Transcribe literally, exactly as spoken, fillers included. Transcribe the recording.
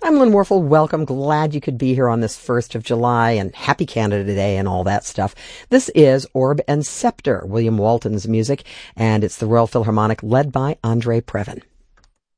I'm Lynn Warfel. Welcome. Glad you could be here on this first of July, and happy Canada Day and all that stuff. This is Orb and Scepter, William Walton's music, and it's the Royal Philharmonic led by Andre Previn.